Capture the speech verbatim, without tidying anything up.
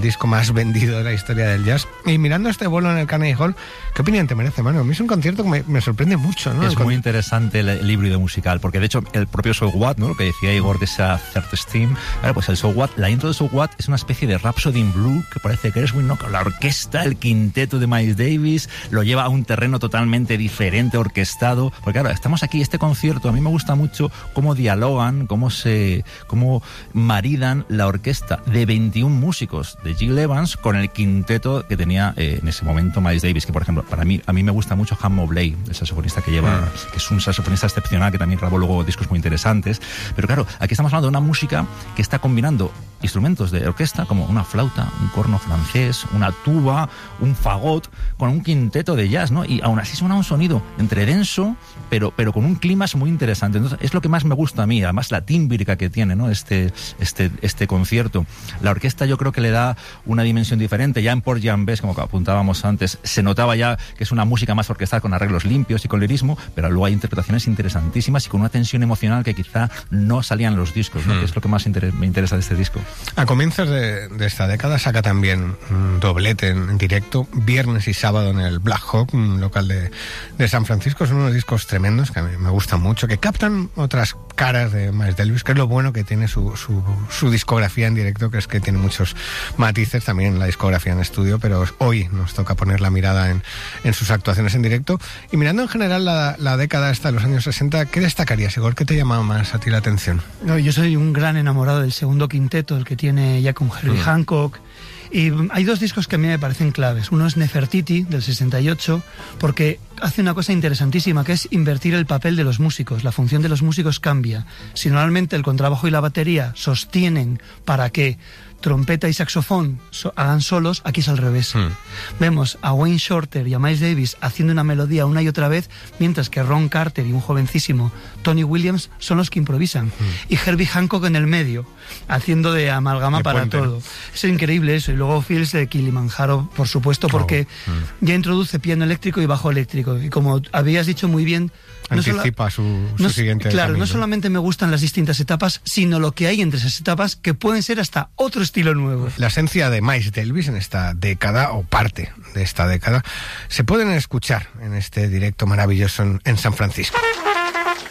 disco más vendido de la historia del jazz. Y mirando este vuelo en el Carnegie Hall, ¿qué opinión te merece, Manu? A mí es un concierto que me, me sorprende mucho, ¿no? Es el muy con... interesante el, el híbrido musical, porque de hecho el propio So What, ¿no? Lo que decía Igor de esa Third Stream, claro, pues el So What, la intro de So What es una especie de Rhapsody in Blue que parece que eres muy no, la orquesta, el quinteto de Miles Davis, lo lleva a un terreno totalmente diferente, orquestado, porque claro, estamos aquí, este concierto, a mí me gusta mucho cómo dialogan, cómo se, cómo maridan la orquesta de veintiún músicos de Gil Evans con el quinteto que tenía eh, en ese momento Miles Davis, que por ejemplo, para mí, a mí me gusta mucho Ham Mobley, el saxofonista que lleva, mm. que es un saxofonista excepcional, que también grabó luego discos muy interesantes, pero claro, aquí estamos hablando de una música que está combinando instrumentos de orquesta como una flauta, un corno francés, una tuba, un fagot, con un quinteto de jazz, ¿no? Y aún así suena un sonido entre denso, pero, pero con un clima muy interesante. Entonces, es lo que más me gusta a mí, además la tímbrica que tiene, ¿no? Este, este, este concierto. La orquesta yo creo que le da una dimensión diferente. Ya en Port Jam Best, como apuntábamos antes, se notaba ya que es una música más orquestal con arreglos limpios y con lirismo, pero luego hay interpretaciones interesantísimas y con una tensión emocional que quizá no salían en los discos, ¿no? Mm. Que es lo que más inter- me interesa de este disco. A comienzos de, de esta década saca también un doblete en, en directo, viernes y sábado en el Black Hawk, un local de, de San Francisco. Son unos discos tremendos que a mí me gustan mucho, que captan otras caras de Miles Davis, que es lo bueno que tiene su, su, su discografía en directo, que es que tiene muchos matices también la discografía en estudio, pero hoy nos toca poner la mirada en, en sus actuaciones en directo. Y mirando en general la, la década esta de los años sesenta, ¿qué destacarías, Igor? ¿Qué te llamaba más a ti la atención? No, yo soy un gran enamorado del segundo quinteto, el que tiene ya con Herbie mm. Hancock. Y hay dos discos que a mí me parecen claves. Uno es Nefertiti, del sesenta y ocho, porque hace una cosa interesantísima, que es invertir el papel de los músicos. La función de los músicos cambia. Si normalmente el contrabajo y la batería sostienen para que trompeta y saxofón so, hagan solos, aquí es al revés. Mm. Vemos a Wayne Shorter y a Miles Davis haciendo una melodía una y otra vez, mientras que Ron Carter y un jovencísimo Tony Williams son los que improvisan. Mm. Y Herbie Hancock en el medio, haciendo de amalgama de para puente. Todo. Es increíble eso. Y luego Fields de Kilimanjaro, por supuesto, porque oh. mm. ya introduce piano eléctrico y bajo eléctrico. Y como habías dicho muy bien, anticipa no sola, su, su no, siguiente Claro, camino. No solamente me gustan las distintas etapas, sino lo que hay entre esas etapas, que pueden ser hasta otro estilo nuevo. La esencia de Miles Davis en esta década, o parte de esta década, se pueden escuchar en este directo maravilloso en, en San Francisco.